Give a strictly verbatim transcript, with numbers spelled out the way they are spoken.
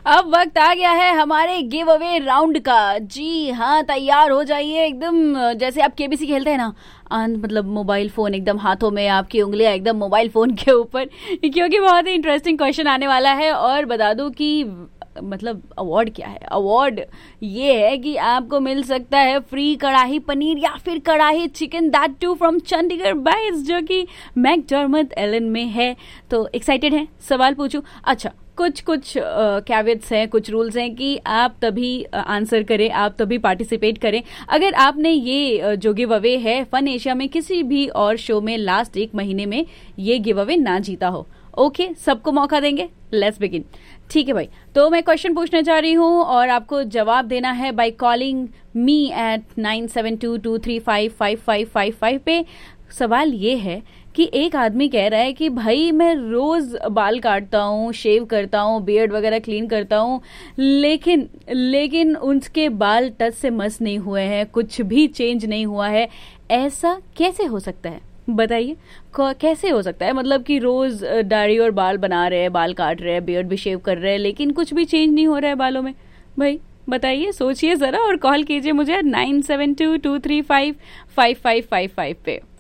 अब वक्त आ गया है हमारे गिव अवे राउंड का। जी हाँ, तैयार हो जाइए एकदम। जैसे आप केबीसी खेलते हैं ना, मतलब मोबाइल फोन एकदम हाथों में, आपकी उंगलियां एकदम मोबाइल फोन के ऊपर, क्योंकि बहुत ही इंटरेस्टिंग क्वेश्चन आने वाला है। और बता दूं कि मतलब अवार्ड क्या है। अवार्ड ये है कि आपको मिल सकता है फ्री कढ़ाई पनीर या फिर कढ़ाई chicken, that to from Chandigarh बाइस, जो कि मैकडॉर्मंड एलन में है। तो एक्साइटेड हैं? सवाल पूछूं? अच्छा, कुछ कुछ कैवेट्स हैं, कुछ रूल्स हैं कि आप तभी आंसर करें, आप तभी पार्टिसिपेट करें अगर आपने ये जो गिव अवे है फन एशिया में किसी भी और शो में लास्ट एक महीने में ये गिव अवे ना जीता हो। ओके okay, सबको मौका देंगे। Let's begin. ठीक है भाई, तो मैं क्वेश्चन पूछने जा रही हूँ और आपको जवाब देना है by calling me at nine seven to to three five five five five five पे। सवाल ये है कि एक आदमी कह रहा है कि भाई मैं रोज बाल काटता हूँ, शेव करता हूँ, बियर्ड वगैरह क्लीन करता हूँ, लेकिन लेकिन उनके बाल टच से मस नहीं हुए हैं, कुछ भी चेंज नहीं हुआ है। ऐसा कैसे हो सकता है? बताइए कैसे हो सकता है? मतलब कि रोज दाढ़ी और बाल बना रहे हैं, बाल काट रहे हैं, बियर्ड भी शेव कर रहे हैं, लेकिन कुछ भी चेंज नहीं हो रहा है बालों में। भाई बताइए, सोचिए जरा और कॉल कीजिए मुझे nine seven to to three five five five five five पे।